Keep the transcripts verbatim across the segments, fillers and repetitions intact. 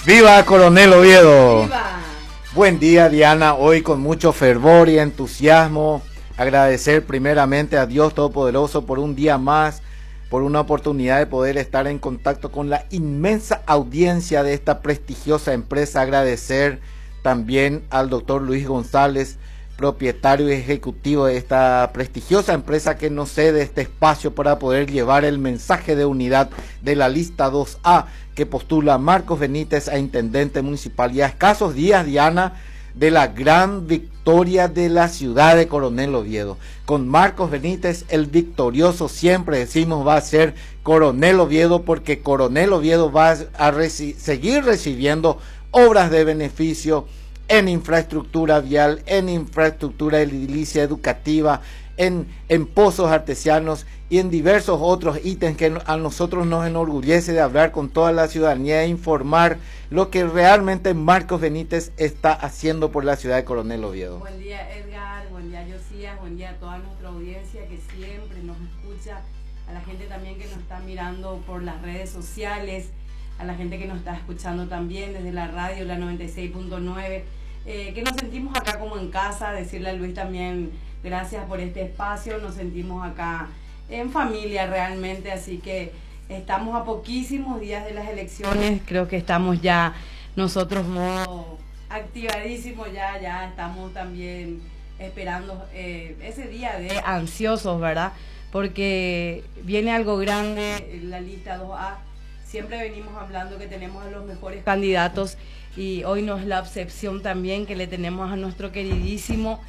¡Viva Coronel Oviedo! ¡Viva! Buen día, Diana, hoy con mucho fervor y entusiasmo, agradecer primeramente a Dios Todopoderoso por un día más, por una oportunidad de poder estar en contacto con la inmensa audiencia de esta prestigiosa empresa, agradecer también al doctor Luis González, propietario y ejecutivo de esta prestigiosa empresa que nos cede este espacio para poder llevar el mensaje de unidad de la lista dos A que postula Marcos Benítez a intendente municipal, y a escasos días, Diana, de la gran victoria de la ciudad de Coronel Oviedo. Con Marcos Benítez, el victorioso, siempre decimos, va a ser Coronel Oviedo, porque Coronel Oviedo va a reci- seguir recibiendo obras de beneficio en infraestructura vial, en infraestructura edilicia educativa, en, en pozos artesianos y en diversos otros ítems que a nosotros nos enorgullece de hablar con toda la ciudadanía e informar lo que realmente Marcos Benítez está haciendo por la ciudad de Coronel Oviedo. Buen día, Edgar, buen día, Josías, buen día a toda nuestra audiencia que siempre nos escucha, a la gente también que nos está mirando por las redes sociales, a la gente que nos está escuchando también desde la radio, la noventa y seis punto nueve, eh, que nos sentimos acá como en casa, decirle a Luis también gracias por este espacio, nos sentimos acá en familia realmente, así que estamos a poquísimos días de las elecciones, creo que estamos ya nosotros modo activadísimos, ya, ya estamos también esperando eh, ese día de ansiosos, ¿verdad? Porque viene algo grande, la lista dos A, siempre venimos hablando que tenemos a los mejores candidatos y hoy no es la excepción también que le tenemos a nuestro queridísimo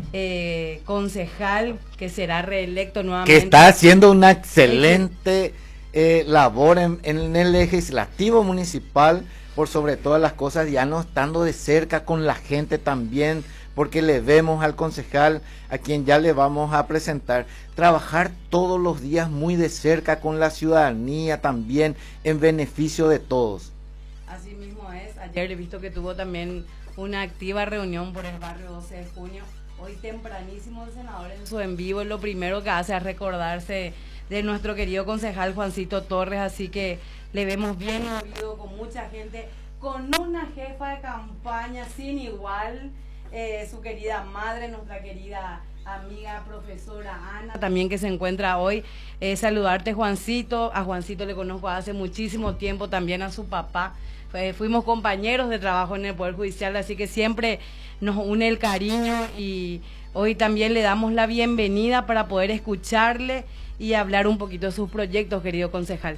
eh, concejal que será reelecto nuevamente. Que está haciendo una excelente eh, labor en, en el legislativo municipal, por sobre todas las cosas, ya no estando de cerca con la gente también, porque le vemos al concejal, a quien ya le vamos a presentar, trabajar todos los días muy de cerca con la ciudadanía también, en beneficio de todos. Así mismo es, ayer he visto que tuvo también una activa reunión por el barrio doce de junio, hoy tempranísimo el senador en su en vivo, lo primero que hace es recordarse de nuestro querido concejal Juancito Torres, así que le vemos bien movido, con mucha gente, con una jefa de campaña sin igual, eh, su querida madre, nuestra querida amiga profesora Ana, también que se encuentra hoy. Eh, saludarte, Juancito, a Juancito le conozco hace muchísimo tiempo, también a su papá, eh, fuimos compañeros de trabajo en el Poder Judicial, así que siempre nos une el cariño y hoy también le damos la bienvenida para poder escucharle y hablar un poquito de sus proyectos, querido concejal.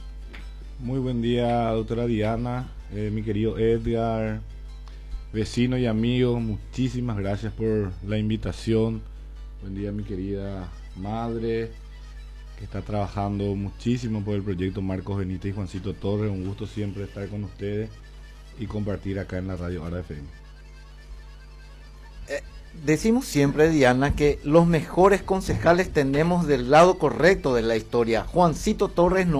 Muy buen día, doctora Diana, eh, mi querido Edgar, vecino y amigo, muchísimas gracias por la invitación. Buen día, mi querida madre, que está trabajando muchísimo por el proyecto Marcos Benítez y Juancito Torres. Un gusto siempre estar con ustedes y compartir acá en la radio Ara F M. Eh, decimos siempre, Diana, que los mejores concejales tenemos del lado correcto de la historia. Juancito Torres no